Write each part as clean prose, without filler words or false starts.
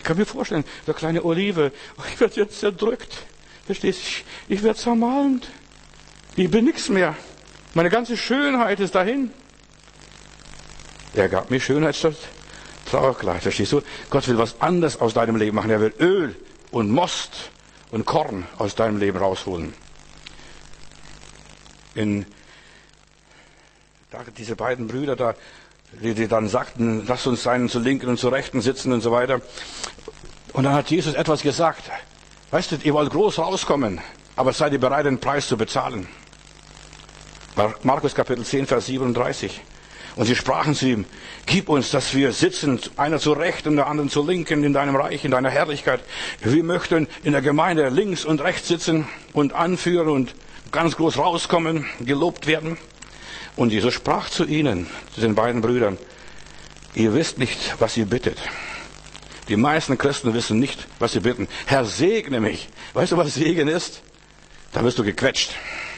Ich kann mir vorstellen, der kleine Olive, ich werde jetzt zerdrückt. Verstehst du? Ich werde zermalmt. Ich bin nichts mehr. Meine ganze Schönheit ist dahin. Er gab mir Schönheit statt Trauerkleid. Verstehst du? Gott will was anderes aus deinem Leben machen. Er will Öl und Most und Korn aus deinem Leben rausholen. Diese beiden Brüder da, die dann sagten, lass uns einen zur Linken und zur Rechten sitzen und so weiter. Und dann hat Jesus etwas gesagt. Weißt du, ihr wollt groß rauskommen, aber seid ihr bereit, den Preis zu bezahlen? Markus Kapitel 10, Vers 37. Und sie sprachen zu ihm, gib uns, dass wir sitzen, einer zur Rechten und der anderen zur Linken in deinem Reich, in deiner Herrlichkeit. Wir möchten in der Gemeinde links und rechts sitzen und anführen und ganz groß rauskommen, gelobt werden. Und Jesus sprach zu ihnen, zu den beiden Brüdern, ihr wisst nicht, was ihr bittet. Die meisten Christen wissen nicht, was sie bitten. Herr, segne mich. Weißt du, was Segen ist? Da wirst du gequetscht.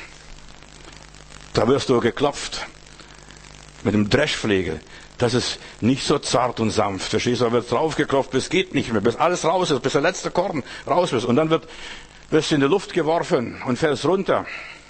Da wirst du geklopft. Mit dem Dreschflegel. Das ist nicht so zart und sanft. Verstehst du? Da wird draufgeklopft, bis geht nicht mehr, bis alles raus ist, bis der letzte Korn raus ist. Und dann wirst du in die Luft geworfen und fällst runter.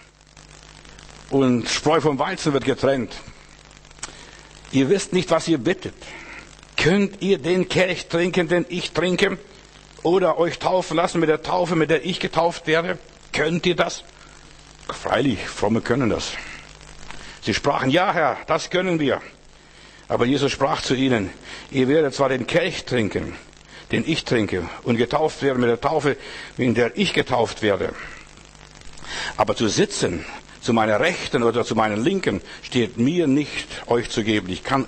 Und Spreu vom Weizen wird getrennt. Ihr wisst nicht, was ihr bittet. Könnt ihr den Kelch trinken, den ich trinke? Oder euch taufen lassen mit der Taufe, mit der ich getauft werde? Könnt ihr das? Freilich, Fromme können das. Sie sprachen, ja Herr, das können wir. Aber Jesus sprach zu ihnen, ihr werdet zwar den Kelch trinken, den ich trinke, und getauft werden mit der Taufe, in der ich getauft werde. Aber zu sitzen, zu meiner Rechten oder zu meiner Linken, steht mir nicht, euch zu geben. Ich kann